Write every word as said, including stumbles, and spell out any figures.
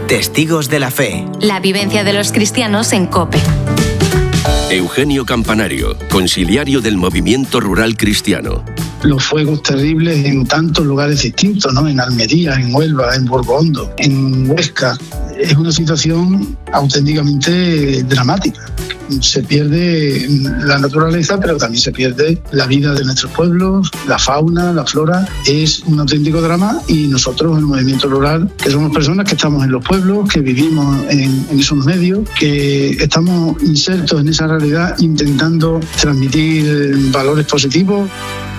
Testigos de la Fe. La vivencia de los cristianos en COPE. Eugenio Campanario, consiliario del Movimiento Rural Cristiano. Los fuegos terribles en tantos lugares distintos, ¿no? En Almería, en Huelva, en Burgondo, en Huesca. Es una situación auténticamente dramática. Se pierde la naturaleza, pero también se pierde la vida de nuestros pueblos, la fauna, la flora. Es un auténtico drama y nosotros en el Movimiento Rural, que somos personas que estamos en los pueblos, que vivimos en, en esos medios, que estamos insertos en esa realidad intentando transmitir valores positivos.